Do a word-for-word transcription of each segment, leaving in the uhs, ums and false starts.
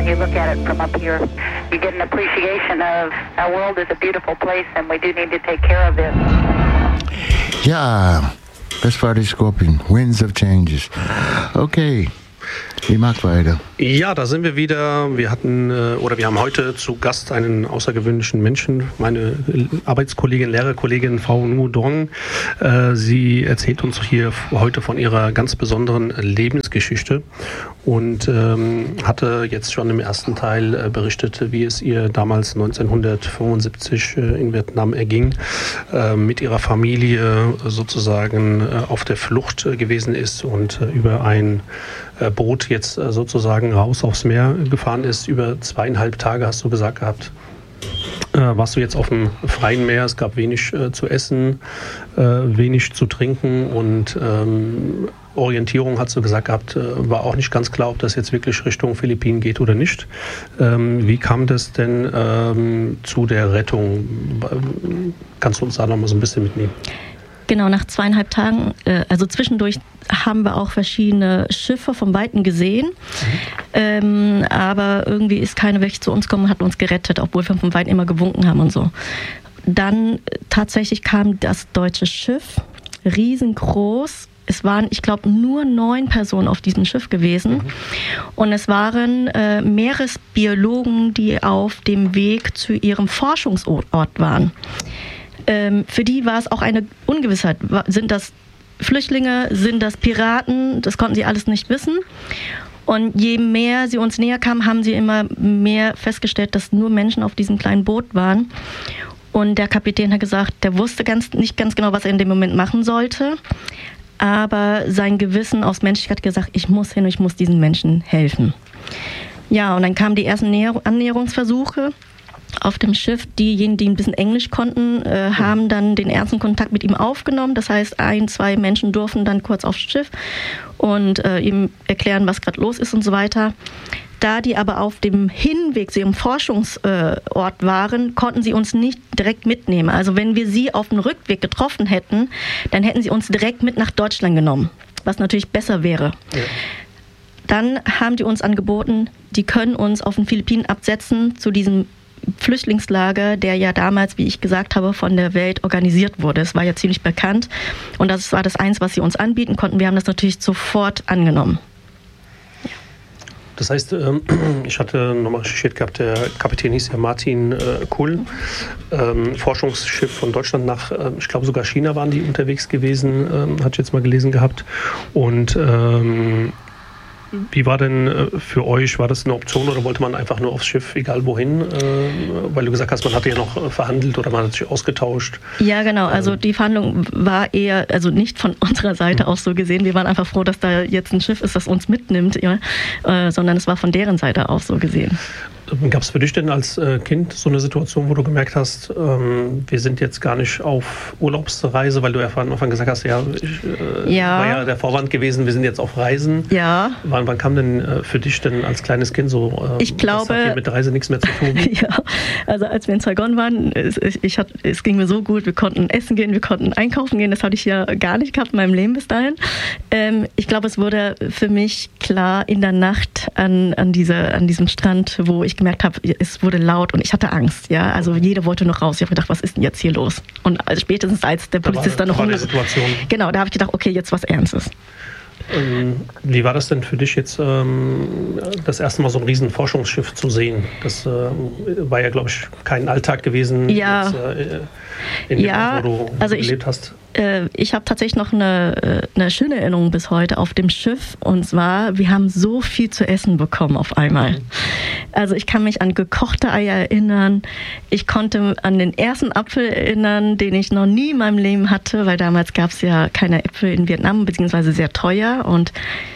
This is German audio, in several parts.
when you look at it from up here. You get an appreciation of our world is a beautiful place and we do need to take care of it. Ja, das war die Scorpion. Winds of Changes. Okay. Ich mag weiter. Ja, da sind wir wieder. Wir hatten oder wir haben heute zu Gast einen außergewöhnlichen Menschen, meine Arbeitskollegin, Lehrerkollegin Frau Nu Dong. Sie erzählt uns hier heute von ihrer ganz besonderen Lebensgeschichte und ähm, hatte jetzt schon im ersten Teil berichtet, wie es ihr damals neunzehnhundertfünfundsiebzig in Vietnam erging, äh, mit ihrer Familie sozusagen äh, auf der Flucht gewesen ist und äh, über ein äh, Boot jetzt äh, sozusagen raus aufs Meer gefahren ist. Über zweieinhalb Tage, hast du gesagt gehabt, äh, warst du jetzt auf dem freien Meer. Es gab wenig äh, zu essen, äh, wenig zu trinken und ähm, Orientierung, hast du gesagt gehabt, äh, war auch nicht ganz klar, ob das jetzt wirklich Richtung Philippinen geht oder nicht. Ähm, wie kam das denn ähm, zu der Rettung? Kannst du uns da noch mal so ein bisschen mitnehmen? Genau, nach zweieinhalb Tagen, äh, also zwischendurch haben wir auch verschiedene Schiffe vom Weiten gesehen, mhm. ähm, aber irgendwie ist keine welche zu uns gekommen und hat uns gerettet, obwohl wir vom Weiten immer gewunken haben und so. Dann äh, tatsächlich kam das deutsche Schiff, riesengroß. Es waren, ich glaube, nur neun Personen auf diesem Schiff gewesen. Mhm. Und es waren äh, Meeresbiologen, die auf dem Weg zu ihrem Forschungsort waren. Ähm, für die war es auch eine Ungewissheit. Sind das Flüchtlinge? Sind das Piraten? Das konnten sie alles nicht wissen. Und je mehr sie uns näher kamen, haben sie immer mehr festgestellt, dass nur Menschen auf diesem kleinen Boot waren. Und der Kapitän hat gesagt, der wusste ganz, nicht ganz genau, was er in dem Moment machen sollte. Aber sein Gewissen aus Menschlichkeit hat gesagt, ich muss hin und ich muss diesen Menschen helfen. Ja, und dann kamen die ersten Näher- Annäherungsversuche auf dem Schiff. Diejenigen, die ein bisschen Englisch konnten, äh, haben dann den ersten Kontakt mit ihm aufgenommen. Das heißt, ein, zwei Menschen durften dann kurz aufs Schiff und äh, ihm erklären, was gerade los ist und so weiter. Da die aber auf dem Hinweg zu ihrem Forschungsort waren, konnten sie uns nicht direkt mitnehmen. Also wenn wir sie auf dem Rückweg getroffen hätten, dann hätten sie uns direkt mit nach Deutschland genommen, was natürlich besser wäre. Ja. Dann haben die uns angeboten, die können uns auf den Philippinen absetzen zu diesem Flüchtlingslager, der ja damals, wie ich gesagt habe, von der Welt organisiert wurde. Es war ja ziemlich bekannt und das war das eins, was sie uns anbieten konnten. Wir haben das natürlich sofort angenommen. Das heißt, ich hatte nochmal recherchiert gehabt, der Kapitän hieß ja Martin Kull, ähm, Forschungsschiff von Deutschland nach, ich glaube sogar China waren die unterwegs gewesen, ähm, hatte ich jetzt mal gelesen gehabt. Und ähm, wie war denn für euch, war das eine Option oder wollte man einfach nur aufs Schiff, egal wohin? Äh, weil du gesagt hast, man hatte ja noch verhandelt oder man hat sich ausgetauscht. Ja, genau. Also die Verhandlung war eher, also nicht von unserer Seite mhm. aus so gesehen. Wir waren einfach froh, dass da jetzt ein Schiff ist, das uns mitnimmt, ja, äh, sondern es war von deren Seite aus so gesehen. Gab es für dich denn als äh, Kind so eine Situation, wo du gemerkt hast, ähm, wir sind jetzt gar nicht auf Urlaubsreise, weil du ja von Anfang gesagt hast, ja, ich, äh, ja, war ja der Vorwand gewesen, wir sind jetzt auf Reisen. Ja. Wann, wann kam denn äh, für dich denn als kleines Kind so, äh, ich glaube, das hat hier mit Reise nichts mehr zu tun? Ja, also als wir in Saigon waren, es, ich hat, es ging mir so gut, wir konnten essen gehen, wir konnten einkaufen gehen, das hatte ich ja gar nicht gehabt in meinem Leben bis dahin. Ähm, ich glaube, es wurde für mich klar in der Nacht an, an, diese, an diesem Strand, wo ich gemerkt habe, es wurde laut und ich hatte Angst. Ja, also jeder wollte noch raus. Ich habe gedacht, was ist denn jetzt hier los? Und also spätestens als der Polizist dann noch war die Situation. Genau, da habe ich gedacht, okay, jetzt was Ernstes. Ähm, wie war das denn für dich jetzt, ähm, das erste Mal so ein riesen Forschungsschiff zu sehen? Das äh, war ja, glaube ich, kein Alltag gewesen, ja. jetzt, äh, in dem ja, Ort, wo du also gelebt ich, hast. Äh, ich habe tatsächlich noch eine, eine schöne Erinnerung bis heute auf dem Schiff. Und zwar, wir haben so viel zu essen bekommen auf einmal. Mhm. Also ich kann mich an gekochte Eier erinnern. Ich konnte an den ersten Apfel erinnern, den ich noch nie in meinem Leben hatte, weil damals gab es ja keine Äpfel in Vietnam, beziehungsweise sehr teuer. Und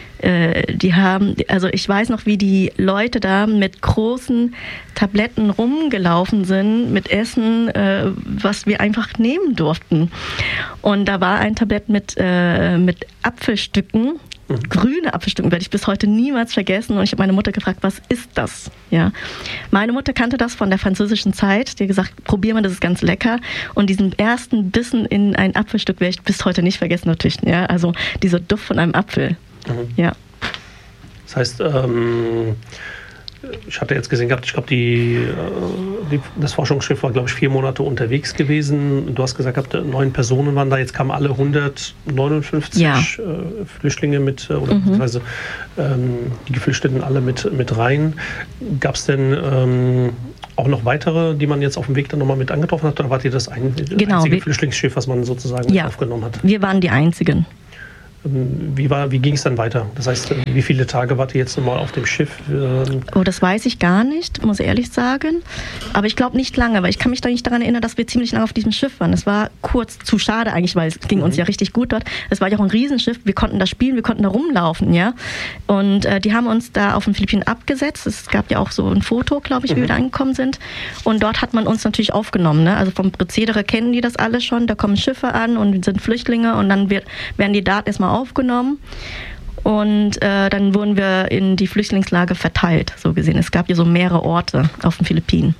äh, die haben, also ich weiß noch, wie die Leute da mit großen Tabletten rumgelaufen sind, mit Essen, äh, was wir einfach nehmen durften. Und da war ein Tablett mit, äh, mit Apfelstücken. Mhm. Grüne Apfelstücken werde ich bis heute niemals vergessen. Und ich habe meine Mutter gefragt, was ist das? Ja. Meine Mutter kannte das von der französischen Zeit. Die hat gesagt, probier mal, das ist ganz lecker. Und diesen ersten Bissen in ein Apfelstück werde ich bis heute nicht vergessen natürlich. Ja. Also dieser Duft von einem Apfel. Mhm. Ja. Das heißt, ähm, ich hatte jetzt gesehen gehabt, ich glaube, die, die, das Forschungsschiff war, glaube ich, vier Monate unterwegs gewesen. Du hast gesagt gehabt, neun Personen waren da. Jetzt kamen alle hundertneunundfünfzig ja. äh, Flüchtlinge mit, oder mhm. beziehungsweise ähm, die Geflüchteten alle mit, mit rein. Gab es denn ähm, auch noch weitere, die man jetzt auf dem Weg dann nochmal mit angetroffen hat? Oder wart ihr das ein, genau, einzige wir, Flüchtlingsschiff, was man sozusagen ja, aufgenommen hat? Wir waren die Einzigen. Wie, war, wie ging es dann weiter? Das heißt, wie viele Tage wart ihr jetzt nochmal auf dem Schiff? Oh, das weiß ich gar nicht, muss ich ehrlich sagen. Aber ich glaube nicht lange, weil ich kann mich da nicht daran erinnern, dass wir ziemlich lange auf diesem Schiff waren. Es war kurz, zu schade eigentlich, weil es ging mhm. uns ja richtig gut dort. Es war ja auch ein Riesenschiff, wir konnten da spielen, wir konnten da rumlaufen, ja. Und äh, die haben uns da auf den Philippinen abgesetzt. Es gab ja auch so ein Foto, glaube ich, wie mhm. wir da angekommen sind. Und dort hat man uns natürlich aufgenommen, ne? Also vom Prozedere kennen die das alle schon. Da kommen Schiffe an und sind Flüchtlinge und dann wird, werden die Daten erstmal aufgenommen und äh, dann wurden wir in die Flüchtlingslager verteilt, so gesehen. Es gab ja so mehrere Orte auf den Philippinen.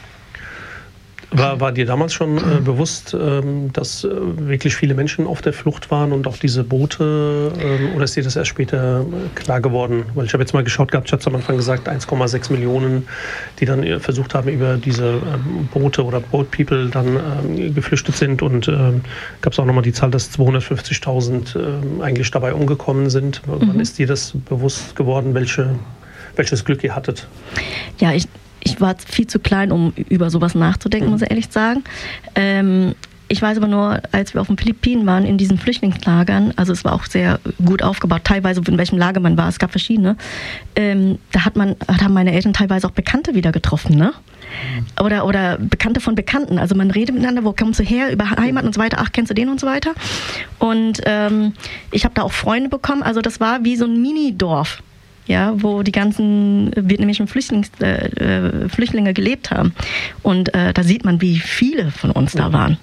War, war dir damals schon äh, bewusst, ähm, dass äh, wirklich viele Menschen auf der Flucht waren und auch diese Boote, ähm, oder ist dir das erst später äh, klar geworden? Weil ich habe jetzt mal geschaut gehabt, ich hatte am Anfang gesagt, eins Komma sechs Millionen, die dann äh, versucht haben, über diese ähm, Boote oder Boat People dann ähm, geflüchtet sind, und ähm, gab es auch nochmal die Zahl, dass zweihundertfünfzigtausend ähm, eigentlich dabei umgekommen sind. Mhm. Wann ist dir das bewusst geworden, welche, welches Glück ihr hattet? Ja, ich Ich war viel zu klein, um über sowas nachzudenken, muss ich ehrlich sagen. Ähm, ich weiß aber nur, als wir auf den Philippinen waren, in diesen Flüchtlingslagern, also es war auch sehr gut aufgebaut, teilweise in welchem Lager man war, es gab verschiedene, ähm, da hat man, haben meine Eltern teilweise auch Bekannte wieder getroffen, ne? Oder, oder Bekannte von Bekannten. Also man redet miteinander, wo kommst du her, über Heimat und so weiter, ach, kennst du den und so weiter. Und ähm, ich habe da auch Freunde bekommen, also das war wie so ein Mini-Dorf. Ja, wo die ganzen vietnamesischen Flüchtlings, äh, Flüchtlinge gelebt haben. Und äh, da sieht man, wie viele von uns da waren.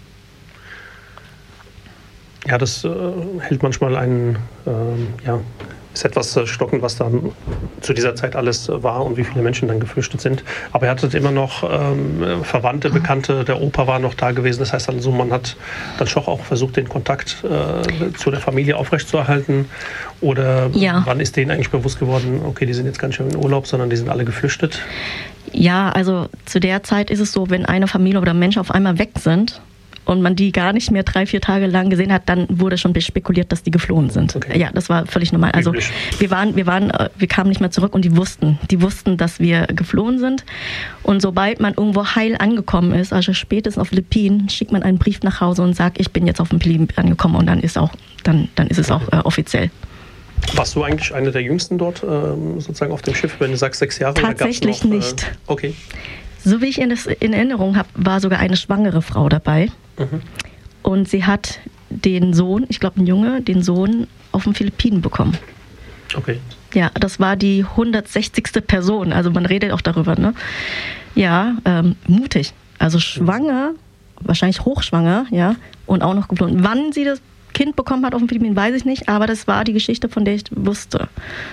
Ja, das äh, hält manchmal einen, äh, ja, ist etwas äh, stockend, was dann zu dieser Zeit alles äh, war und wie viele Menschen dann geflüchtet sind. Aber er hatte immer noch ähm, Verwandte, Bekannte, der Opa war noch da gewesen. Das heißt also, man hat dann schon auch versucht, den Kontakt äh, zu der Familie aufrechtzuerhalten. Oder ja. wann ist denen eigentlich bewusst geworden, okay, die sind jetzt ganz schön in Urlaub, sondern die sind alle geflüchtet? Ja, also zu der Zeit ist es so, wenn eine Familie oder Menschen auf einmal weg sind und man die gar nicht mehr drei, vier Tage lang gesehen hat, dann wurde schon spekuliert, dass die geflohen sind. Okay. Ja, das war völlig normal. Also wir waren, wir waren, wir kamen nicht mehr zurück und die wussten, die wussten, dass wir geflohen sind. Und sobald man irgendwo heil angekommen ist, also spätestens auf Philippinen, schickt man einen Brief nach Hause und sagt, ich bin jetzt auf dem Philippinen angekommen, und dann ist auch, dann, dann ist es auch äh, offiziell. Warst du eigentlich eine der Jüngsten dort ähm, sozusagen auf dem Schiff, wenn du sagst sechs Jahre? Tatsächlich noch, nicht. Äh, okay. So wie ich in, das in Erinnerung habe, war sogar eine schwangere Frau dabei. Mhm. Und sie hat den Sohn, ich glaube ein Junge, den Sohn auf den Philippinen bekommen. Okay. Ja, das war die hundertsechzigste Person. Also man redet auch darüber, ne? Ja, ähm, mutig. Also schwanger, mhm. wahrscheinlich hochschwanger, ja, und auch noch geflohen. Wann sie das Kind bekommen hat auf dem Philippinen, weiß ich nicht, aber das war die Geschichte, von der ich wusste.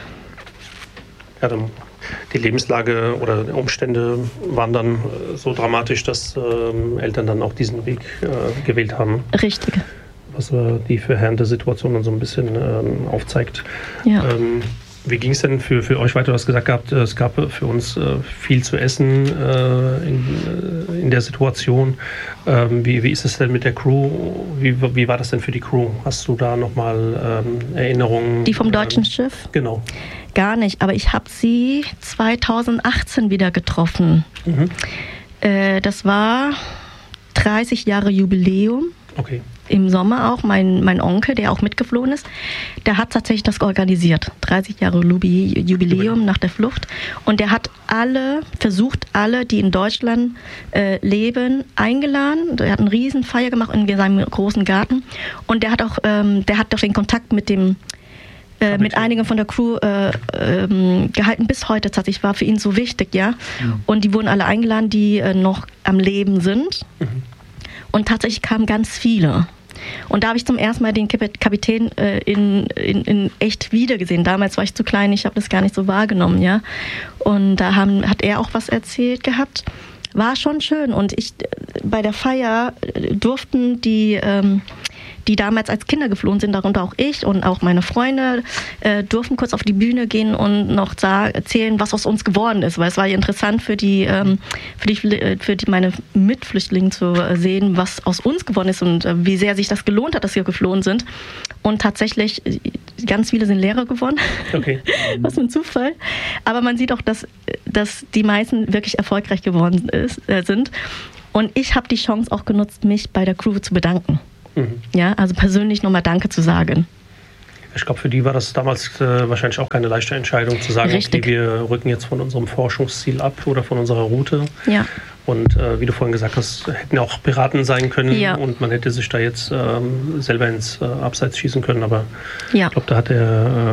Ja, dann die Lebenslage oder Umstände waren dann so dramatisch, dass ähm, Eltern dann auch diesen Weg äh, gewählt haben. Richtig. Was äh, die verheerende Situation dann so ein bisschen ähm, aufzeigt. Ja. Ähm, Wie ging es denn für, für euch weiter? Du hast gesagt gehabt, es gab für uns äh, viel zu essen äh, in, äh, in der Situation. Ähm, wie, wie ist es denn mit der Crew? Wie, wie war das denn für die Crew? Hast du da nochmal ähm, Erinnerungen? Die vom deutschen ähm, Schiff? Genau. Gar nicht, aber ich habe sie zweitausendachtzehn wieder getroffen. Mhm. Äh, das war dreißig Jahre Jubiläum. Okay. Im Sommer auch, mein, mein Onkel, der auch mitgeflohen ist, der hat tatsächlich das organisiert. dreißig Jahre Jubiläum nach der Flucht. Und der hat alle, versucht alle, die in Deutschland äh, leben, eingeladen. Der hat eine riesen Feier gemacht in seinem großen Garten. Und der hat auch, ähm, der hat auch den Kontakt mit dem Äh, mit einigen von der Crew äh, ähm, gehalten bis heute. Tatsächlich war für ihn so wichtig, ja. Mhm. Und die wurden alle eingeladen, die äh, noch am Leben sind. Mhm. Und tatsächlich kamen ganz viele. Und da habe ich zum ersten Mal den Kapitän äh, in, in, in echt wiedergesehen. Damals war ich zu klein, ich habe das gar nicht so wahrgenommen, ja. Und da haben, hat er auch was erzählt gehabt. War schon schön. Und ich bei der Feier durften die, ähm, die damals als Kinder geflohen sind, darunter auch ich und auch meine Freunde, äh, durften kurz auf die Bühne gehen und noch sagen, erzählen, was aus uns geworden ist. Weil es war ja interessant für die, ähm, für die, für die meine Mitflüchtlinge zu sehen, was aus uns geworden ist und äh, wie sehr sich das gelohnt hat, dass wir geflohen sind. Und tatsächlich, ganz viele sind Lehrer geworden. Okay. Was ein Zufall. Aber man sieht auch, dass, dass die meisten wirklich erfolgreich geworden ist, äh, sind. Und ich habe die Chance auch genutzt, mich bei der Crew zu bedanken. Mhm. Ja, also persönlich nochmal Danke zu sagen. Ich glaube, für die war das damals äh, wahrscheinlich auch keine leichte Entscheidung, zu sagen, okay, wir rücken jetzt von unserem Forschungsziel ab oder von unserer Route. Ja. Und äh, wie du vorhin gesagt hast, hätten auch Piraten sein können, ja, und man hätte sich da jetzt ähm, selber ins äh, Abseits schießen können. Aber ja, ich glaube, da hat der,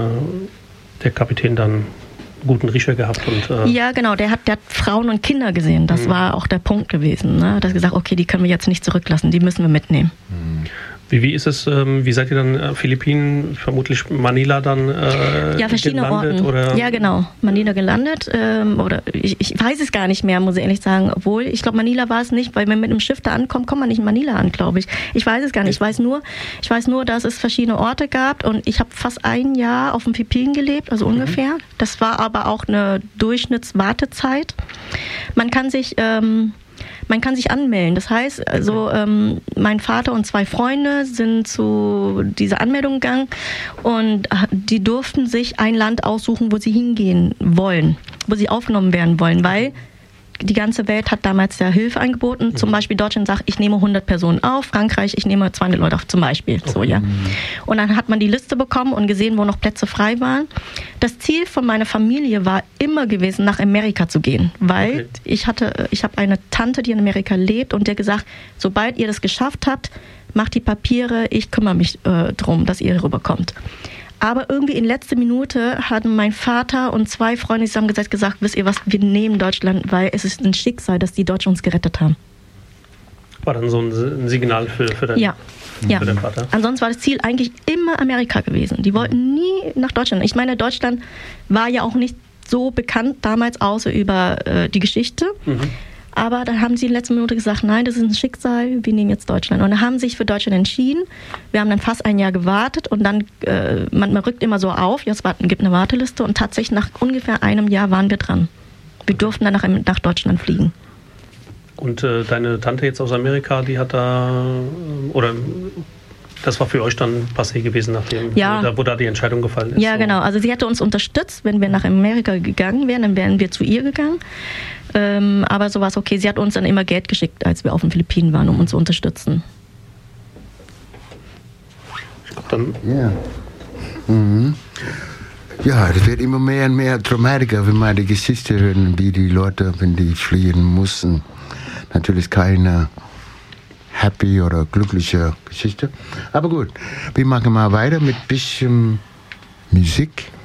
äh, der Kapitän dann guten Riecher gehabt. Und, äh ja, genau, der hat, der hat Frauen und Kinder gesehen. Das mhm. war auch der Punkt gewesen. Ne? Da hat gesagt, okay, die können wir jetzt nicht zurücklassen, die müssen wir mitnehmen. Mhm. Wie, wie ist es, ähm, wie seid ihr dann, äh, Philippinen, vermutlich Manila dann äh, ja, verschiedene gelandet? Orten. Oder? Ja, genau, Manila gelandet. Ähm, oder ich, ich weiß es gar nicht mehr, muss ich ehrlich sagen. Obwohl, ich glaube, Manila war es nicht, weil wenn man mit einem Schiff da ankommt, kommt man nicht in Manila an, glaube ich. Ich weiß es gar nicht. Ich weiß nur, ich weiß nur, dass es verschiedene Orte gab und ich habe fast ein Jahr auf den Philippinen gelebt, also mhm. ungefähr. Das war aber auch eine Durchschnittswartezeit. Man kann sich... Ähm, Man kann sich anmelden. Das heißt, also ähm, mein Vater und zwei Freunde sind zu dieser Anmeldung gegangen und die durften sich ein Land aussuchen, wo sie hingehen wollen, wo sie aufgenommen werden wollen, weil die ganze Welt hat damals ja Hilfe angeboten. Mhm. Zum Beispiel Deutschland sagt, ich nehme hundert Personen auf, Frankreich, ich nehme zweihundert Leute auf, zum Beispiel. Okay. So, ja. Und dann hat man die Liste bekommen und gesehen, wo noch Plätze frei waren. Das Ziel von meiner Familie war immer gewesen, nach Amerika zu gehen, weil okay. ich hatte, ich habe eine Tante, die in Amerika lebt und die hat gesagt, sobald ihr das geschafft habt, macht die Papiere, ich kümmere mich äh, drum, dass ihr rüberkommt. Aber irgendwie in letzter Minute hatten mein Vater und zwei Freunde zusammengesetzt gesagt, wisst ihr was, wir nehmen Deutschland, weil es ist ein Schicksal, dass die Deutschen uns gerettet haben. War dann so ein Signal für, für, dein, ja. für ja. deinen Vater? Ansonsten war das Ziel eigentlich immer Amerika gewesen. Die wollten nie nach Deutschland. Ich meine, Deutschland war ja auch nicht so bekannt damals, außer über äh, die Geschichte. Mhm. Aber dann haben sie in letzter Minute gesagt, nein, das ist ein Schicksal, wir nehmen jetzt Deutschland. Und dann haben sie sich für Deutschland entschieden. Wir haben dann fast ein Jahr gewartet und dann, äh, man, man rückt immer so auf, jetzt warten, gibt eine Warteliste und tatsächlich nach ungefähr einem Jahr waren wir dran. Wir durften dann nach, nach Deutschland fliegen. Und äh, deine Tante jetzt aus Amerika, die hat da, oder... Das war für euch dann passé gewesen, nachdem ja. wo, wo da die Entscheidung gefallen ist. Ja, genau. Also sie hätte uns unterstützt, wenn wir nach Amerika gegangen wären, dann wären wir zu ihr gegangen. Ähm, aber so war es okay. Sie hat uns dann immer Geld geschickt, als wir auf den Philippinen waren, um uns zu unterstützen. Ich glaube dann... Ja. Mhm. Ja, es wird immer mehr und mehr dramatischer, wenn man die Geschichte hören, wie die Leute, wenn die fliehen mussten. Natürlich keine happy oder glückliche Geschichte. Aber gut, wir machen mal weiter mit ein bisschen Musik.